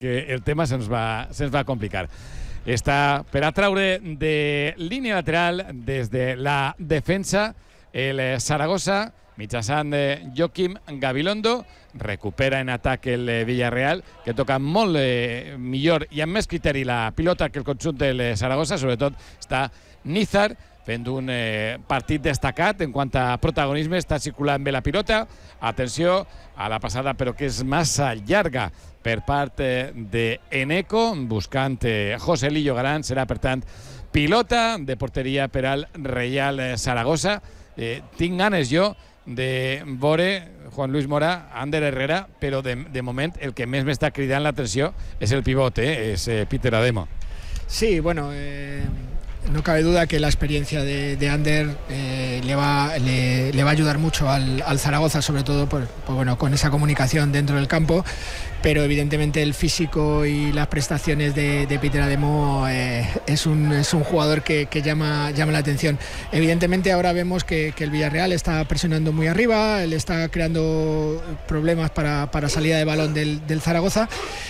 que el tema se'ns va complicar. Està per a traure de línia lateral des de la defensa el Saragossa, mitjançant Joaquim Gabilondo, recupera en atac el Villarreal, que toca molt millor i amb més criteri la pilota que el conjunt del Saragossa. Sobretot està Nízar fent un partit destacat en quant a protagonisme, està circulant bé la pilota. Atenció a la passada, però que és massa llarga per part d'Eneco, buscant José Lillo Garán. Serà, per tant, pilota de porteria per al Reial Saragossa. Tinc ganes jo de veure Juan Luis Mora, Ander Herrera, però de moment el que més m'està cridant l'atenció és el pivot, és Peter Ademo. Sí, bueno, no cabe duda que la experiencia de Ander le va a ayudar mucho al Zaragoza, sobre todo bueno, con esa comunicación dentro del campo, pero evidentemente el físico y las prestaciones de Peter Ademo es un jugador que llama la atención. Evidentemente ahora vemos que el Villarreal está presionando muy arriba, él está creando problemas para salida de balón del Zaragoza.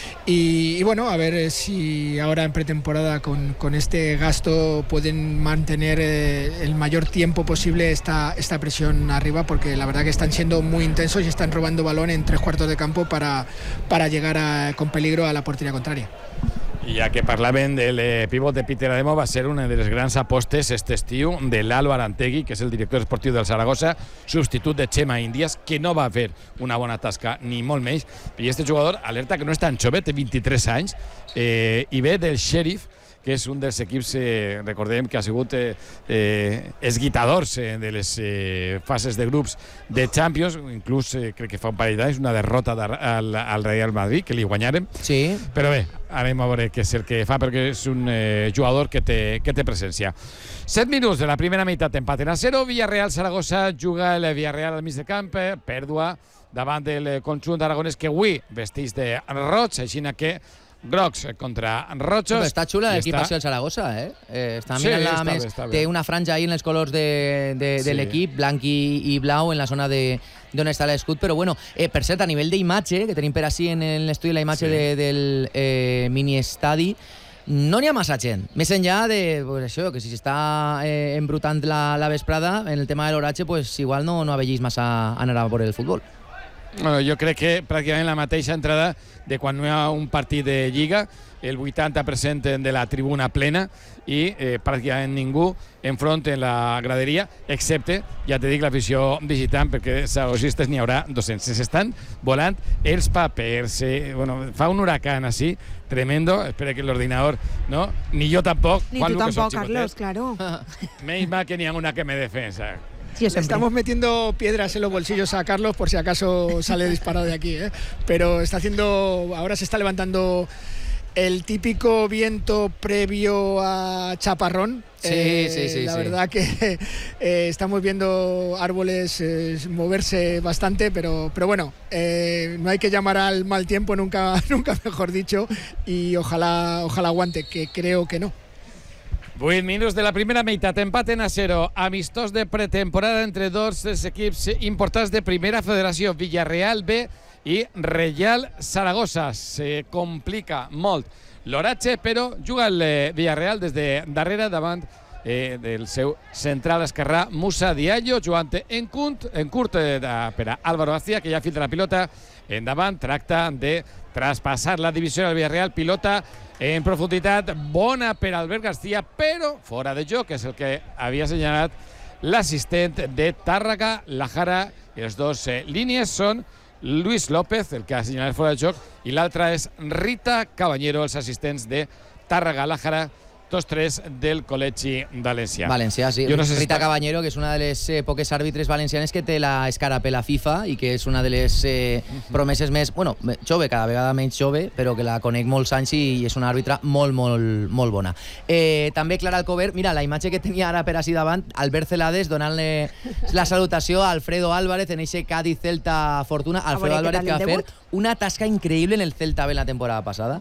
Y bueno, a ver si ahora en pretemporada con este gasto pueden mantener el mayor tiempo posible esta presión arriba, porque la verdad que están siendo muy intensos y están robando balón en 3/4 de campo para llegar con peligro a la portería contraria. I ja que parlaven del pivot de Peter Ademo, va ser una de les grans apostes este estiu de Lalo Arantegui, que és el director esportiu del Saragossa, substitut de Chema Índias, que no va fer una bona tasca ni molt menys. I este jugador, alerta que no és tan jove, té 23 anys, i ve del Sheriff, que és un dels equips, recordem que ha sigut esguitadors de les fases de grups de Champions, inclús crec que fa un parell d'anys una derrota al Real Madrid, que li guanyarem. Sí. Però bé, anem a veure què és el que fa, perquè és un jugador que té presència. 7 minuts de la primera meitat, empat en 0. Villarreal-Saragossa, juga el Villarreal al mig del camp, pèrdua davant del conjunt aragonès, que avui vesteix de roig, així que grocs contra rojos. Però està xula l'equipació del Saragossa, està mirant-la més. Té una franja ahí en els colors de l'equip, blanc i blau, en la zona d'on està l'escut, però bueno, per cert, a nivell d'imatge, que tenim per així en l'estudi la imatge del mini-estadi, no n'hi ha massa gent. Més enllà de això, que si s'està embrutant la vesprada, en el tema de l'oratge, pues igual no avellís massa anar a veure el futbol. Bueno, jo crec que pràcticament la mateixa entrada de quan no hi ha un partit de Lliga, el 80% de la tribuna plena i pràcticament ningú enfront en la graderia, excepte, ja te dic, l'afició visitant, perquè saragossistes n'hi haurà 200. S'estan volant els papers, bueno, fa un huracán así, tremendo. Espera que l'ordinador, ¿no? Ni yo tampoco. Ni tú tampoco, Carlos, claro. Menos mal que ni una que me defensa. Sí, estamos metiendo piedras en los bolsillos a Carlos por si acaso sale disparado de aquí, pero ahora se está levantando el típico viento previo a chaparrón. Sí. La verdad que estamos viendo árboles moverse bastante, pero bueno, no hay que llamar al mal tiempo, nunca mejor dicho, y ojalá aguante, que creo que no. 8 minuts de la primera meitat, empat en 0, amistós de pretemporada entre dos dels equips importants de primera federació, Villarreal B i Reial Saragossa. Se complica molt l'oratge, però juga el Villarreal des de darrere davant del seu central esquerrà, Musa Diallo, jugant en curt per a Álvaro García, que ja filtra la pilota endavant, tracta de traspassar la divisió del Villarreal, pilota en profunditat, bona per Albert García, però fora de joc, és el que havia assenyalat l'assistent de Tàrrega, Lajara. I les dues línies són Luis López, el que ha assenyalat fora de joc, i l'altra és Rita Caballero, els assistents de Tàrrega, Lajara, tots tres del Col·legi Valencià. Valencià, sí. No sé Rita Caballero, que és una de les poques àrbitres valencianes que té la escarapela FIFA i que és una de les promeses més, bueno, jove, cada vegada menys jove, però que la conec molts anys i és una àrbitra molt bona. També Clara Alcover, mira, la imatge que tenia ara per així davant, Albert Celades donant-li la salutació a Alfredo Álvarez en eixe Cádiz Celta Fortuna. Alfredo Álvarez, que va fer una tasca increïble en el Celta B la temporada passada.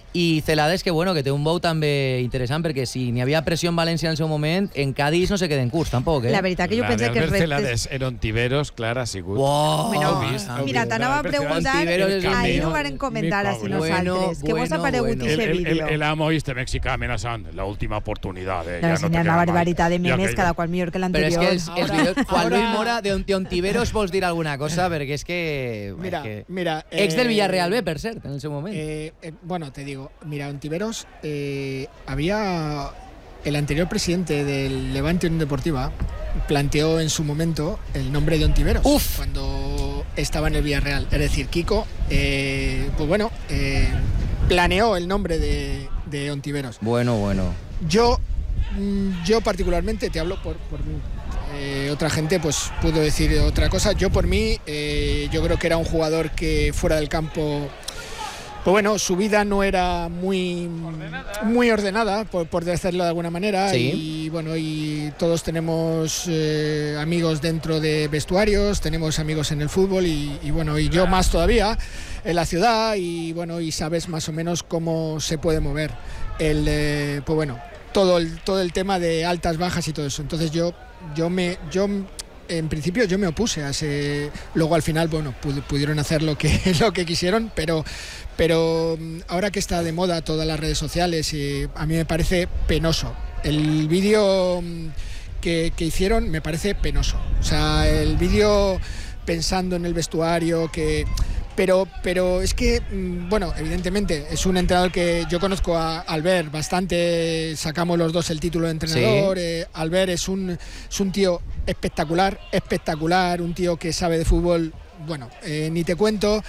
I Celades, que bueno, que té un bou també interessant, perquè si n'hi havia pressió en València en el seu moment, en Cádiz no se queda en curs, tampoc, La veritat que jo penso que els reptes... Celades en Ontiveros, clar, ha sigut... Wow. Mira, t'anava a preguntar, ahir ho van comentar així nosaltres. Què vos ha paregut aquest vídeo? El amo este mexicà amenaçant la última oportunidad. No, ensenyar una barbaritat de memes, cada qual millor que l'anterior. Però és que els vídeos... Juan Luis Mora, de Ontiveros, vols dir alguna cosa? Perquè és que... Mira... Ex del Villarreal B, per cert, en el seu moment. Bueno, te digo, mira, Ontiveros había el anterior presidente del Levante Unión Deportiva planteó en su momento el nombre de Ontiveros cuando estaba en el Villarreal. Es decir, Kiko, pues bueno, planeó el nombre de Ontiveros. Bueno. Yo particularmente, te hablo por mí. Otra gente pues pudo decir otra cosa. Yo por mí, yo creo que era un jugador que fuera del campo... Pues bueno, su vida no era muy ordenada, por decirlo de alguna manera. Sí. Y bueno, y todos tenemos amigos dentro de vestuarios, tenemos amigos en el fútbol y bueno, y yo más todavía en la ciudad, y bueno, y sabes más o menos cómo se puede mover pues bueno, todo el tema de altas, bajas y todo eso. Entonces yo en principio yo me opuse a ese. Luego al final, bueno, pudieron hacer lo que quisieron, pero ahora que está de moda todas las redes sociales, a mí me parece penoso. El vídeo que hicieron me parece penoso. O sea, el vídeo pensando en el vestuario, pero es que, bueno, evidentemente es un entrenador que yo conozco a Albert bastante, sacamos los dos el título de entrenador. Sí. Albert es un tío espectacular, un tío que sabe de fútbol, bueno, ni te cuento.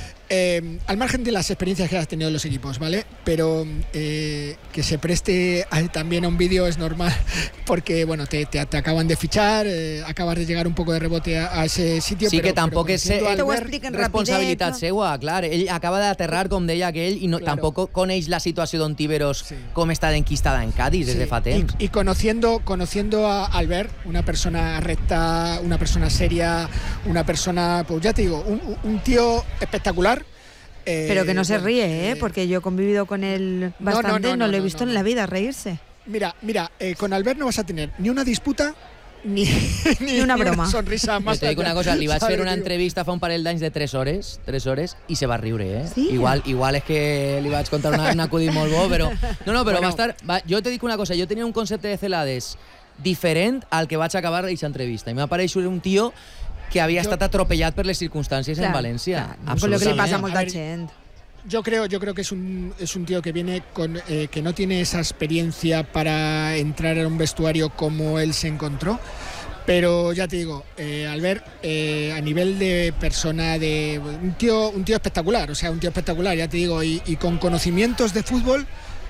Al margen de las experiencias que has tenido en los equipos, ¿vale? Pero que se preste también a un vídeo es normal, porque bueno, te acaban de fichar, acabas de llegar un poco de rebote a ese sitio. Sí, però, que tampoc és responsabilitat seua, clar. Ell acaba d'aterrar, com deia aquell, i no, claro. Tampoc coneix la situació d'Ontiveros, sí. Com està enquistada en Cádiz des de fa temps. Y conociendo a Albert, una persona recta, una persona seria, una persona, pues ya te digo, un tío espectacular. Pero que no se ríe, porque yo he convivido con él bastante, no lo he visto en la vida reírse. Mira, con Albert no vas a tener ni una disputa ni una broma. Una sonrisa más. Te dic una cosa, li vaig fer una entrevista fa un parell d'anys de 3 hores i se va riure, eh? Sí? Igual és que li vaig contar un acudit molt bo, però... No, però bueno. Jo te dic una cosa, jo tenia un concepte de Celades diferent al que vaig acabar aquesta entrevista, i m'apareix un tio que havia estat atropellat per les circumstàncies en València. Por lo que le pasa a molta gent. Yo creo que es un tío que viene que no tiene esa experiencia para entrar en un vestuario como él se encontró, pero ya te digo, Albert, a nivel de persona, de un tío espectacular, o sea, un tío espectacular, ya te digo, y con conocimientos de fútbol.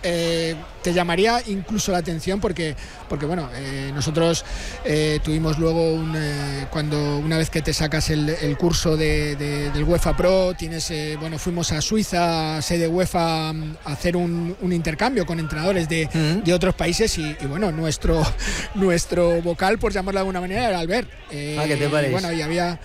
Te llamaría incluso la atención porque bueno, nosotros tuvimos luego cuando una vez que te sacas el curso del UEFA Pro, fuimos a Suiza, sede UEFA, a hacer un intercambio con entrenadores de otros países y bueno, nuestro vocal, por llamarlo de alguna manera, era Albert. ¿Qué te parece? Bueno, y había...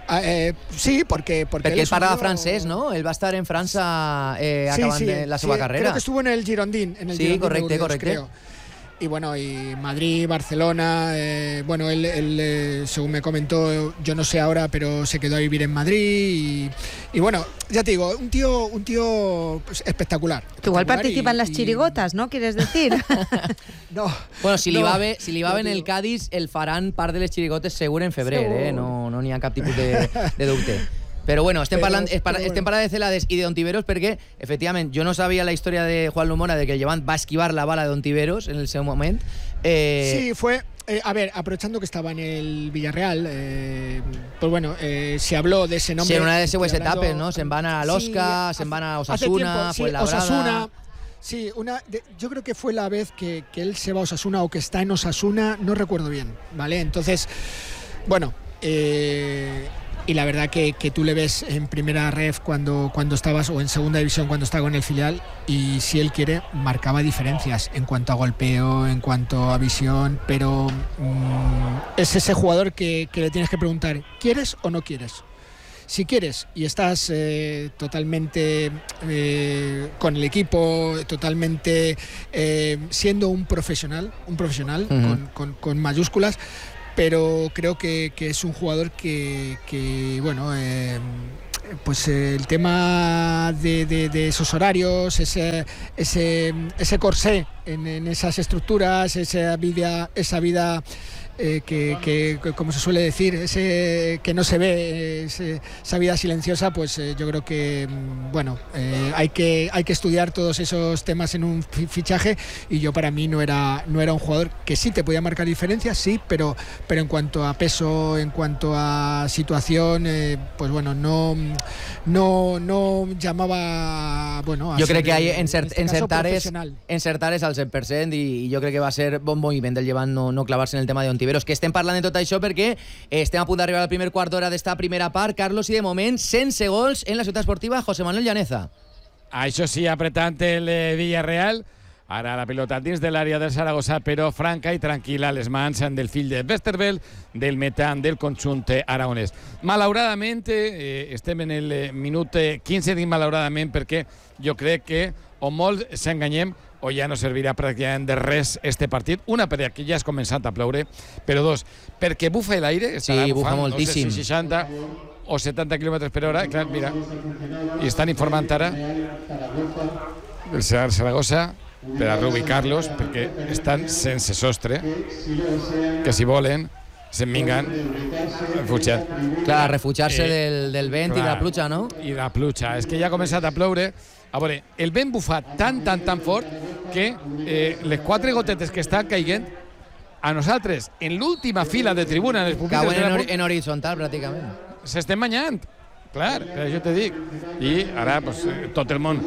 sí, porque él parlava francès, no? Él va estar en França acabant la seva carrera. Creo que estuvo en el Girondín. Sí, correcte. Creo. Y bueno, y Madrid, Barcelona, bueno, él según me comentó, yo no sé ahora, pero se quedó a vivir en Madrid y bueno, ya te digo, un tío pues, espectacular. Que igual participa en las chirigotas, ¿no? ¿Quieres decir? No. Bueno, si li va bé en el Cádiz, el faran part de les chirigotes segur en febrer, no n'hi ha cap tipus de dubte. Però bueno, estem parlant de Celades i d'Ontiveros perquè, efectivament, jo no sabia la història de Juan Luis Mora de que el Llevant va esquivar la bala d'Ontiveros en el seu moment. Sí, fue... a ver, aprovechando que estaba en el Villarreal, pues bueno, se habló de ese nombre. Sí, en una de esas etapes, ¿no? Se'n van a l'Osca, se'n van a Osasuna, Osasuna. Sí, yo creo que fue la vez que él se va a Osasuna o que está en Osasuna, no recuerdo bien, ¿vale? Entonces, bueno... y la verdad que tú le ves en primera ref cuando estabas, o en segunda división cuando estaba con el filial, y si él quiere marcaba diferencias en cuanto a golpeo, en cuanto a visión, pero es ese jugador que le tienes que preguntar, ¿quieres o no quieres? si quieres y estás totalmente con el equipo, totalmente siendo un profesional con mayúsculas, pero creo que es un jugador que bueno, pues el tema de esos horarios, ese corsé en esas estructuras, esa vida que como se suele decir, que no se ve, esa vida silenciosa, pues yo creo que bueno, hay que estudiar todos esos temas en un fichaje, y yo para mí no era un jugador que sí te podía marcar diferencias, sí, pero en cuanto a peso, en cuanto a situación, pues bueno, no llamaba, bueno, a yo crec que hay encertares al 100%, i jo crec que va ser bon moviment del Llevant no clavar-se en el tema d'Ontiveros. Que estem parlant de tot això perquè estem a punt d'arribar al primer quart d'hora d'esta primera part, Carlos, i de moment sense gols en la ciutat esportiva José Manuel Llaneza. Això sí, apretant el Villarreal. Ara la pilota dins de l'àrea del Saragossa, però franca i tranquil·la a les mans del fill de Westerveld, del metà del conjunt aragonès. Malauradament, estem en el minut 15, dic malauradament, perquè jo crec que o molt s'enganyem o ja no servirà pràcticament de res este partit. Una, perquè ja has començat a ploure, però dos, perquè bufa l'aire. Sí, bufa moltíssim. No sé si 60 o 70 km per hora. Clar, mira, i estan informant ara el Saragossa per a reubicar-los, perquè estan sense sostre, que si volen se'n vinguen refugiats. Clar, refugiar-se del vent, clar, i de la pluja, no? I de la pluja. És que ja ha començat a ploure. A veure, el vent bufa tan fort que les 4 gotetes que estan caient a nosaltres, en l'última fila de tribuna, en els pupitres cauen en horitzontal, pràcticament. S'estem banyant. Clar, per això te dic. I ara, pues, tot el món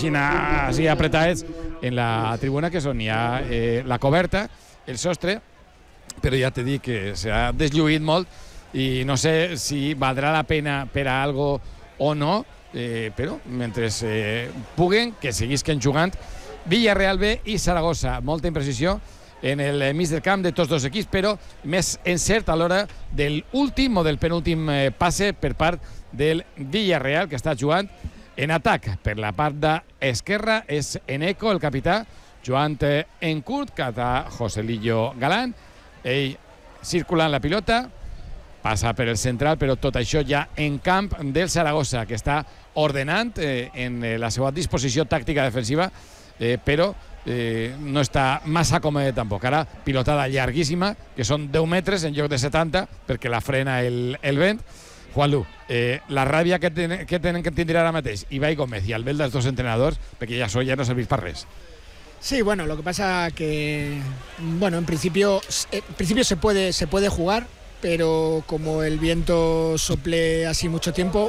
així apretats en la tribuna, que és on hi ha la coberta, el sostre, però ja te dic que s'ha deslluït molt i no sé si valdrà la pena per a algo o no, però mentre puguen, que seguisquen jugant Villarreal B i Saragossa. Molta imprecisió en el mig del camp de tots dos equips, però més encert a l'hora de l'últim o del penúltim passe per part del Villarreal, que està jugant en atac. Per la part d'esquerra és Eneco, el capità, jugant en curt, cada Joselillo Galán. Ell circulant la pilota, passa per el central, però tot això ja en camp del Saragossa, que està ordenant en la seva disposició tàctica defensiva, però no està massa còmode tampoc. Ara, pilotada llarguíssima, que són 10 metres en lloc de 70, perquè la frena el vent. Juanlu, la ràbia que tenen que tindre ara mateix Ibai Gómez i Albel, dels dos entrenadors, perquè ja no serveix per res. Sí, bueno, lo que pasa que, bueno, en principio se puede jugar, pero como el viento sople así mucho tiempo,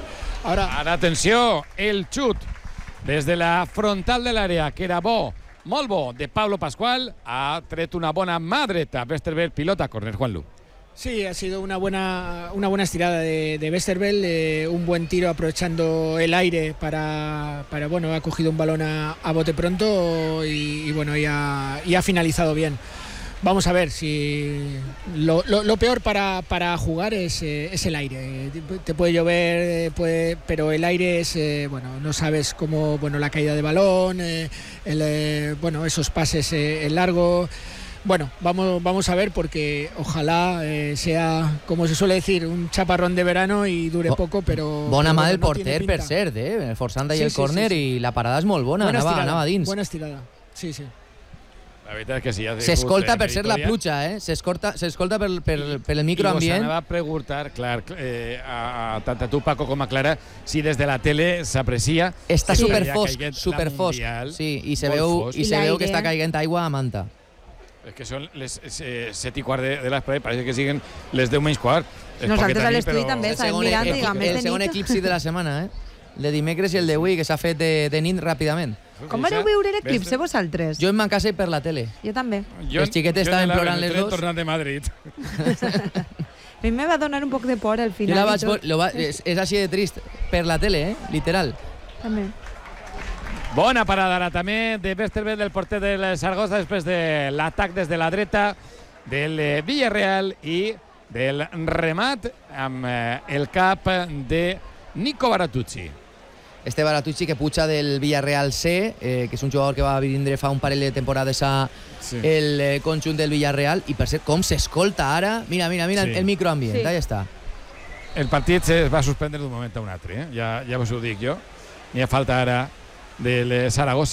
ahora atenció, el xut des de la frontal de l'àrea, que era bo, molt bo, de Pablo Pascual, ha tret una bona mà dreta. Westerveld, pilota, córner, Juanlu. Sí, ha sido una buena estirada de Westerveld, un buen tiro aprovechando el aire para bueno, ha cogido un balón a bote pronto y bueno, y ha finalizado bien. Vamos a ver si lo peor para jugar es el aire. Te puede llover, pero el aire es bueno, no sabes cómo, bueno, la caída de balón, bueno, esos pases en largo. Bueno, vamos a ver, porque ojalá sea, como se suele decir, un chaparrón de verano y dure poco, però... Bona mà del porter, per cert, forçant ahí el córner, i la parada és molt bona, anava dins. Bona estirada, sí. La veritat és que sí. S'escolta per ser la pluja, s'escolta per el microambient. I us anava a preguntar, clar, tant a tu, Paco, com a Clara, si des de la tele s'aprecia... Està superfosc, sí, i se veu que està caient aigua a manta. És que són les 7:15 de l'espai, parece que siguen les 10:15. Nosaltres a l'estudi també estàvem mirant, diguem, el segon eclipsi de la setmana, el de dimecres i el d'avui, que s'ha fet de nit ràpidament. Com vareu veure l'eclipse vosaltres? Jo en ma casa i per la tele. Jo també. Les xiquetes estaven plorant les dos. Jo tornant de Madrid. A mi me va donar un poc de por al final. És així de trist, per la tele, literal. També. Bona parada ara també de Westerveld, del porter del Saragossa, després de l'atac des de la dreta del Villarreal, i del remat amb el cap de Nico Baratucci. Este Baratucci que puja del Villarreal C, que és un jugador que va vindre fa un parell de temporades a el conjunt del Villarreal, i per cert, com s'escolta ara, mira el microambient, allà està. El partit es va suspendre d'un moment a un altre, ja us ho dic jo. N'hi ha falta ara del Saragossa.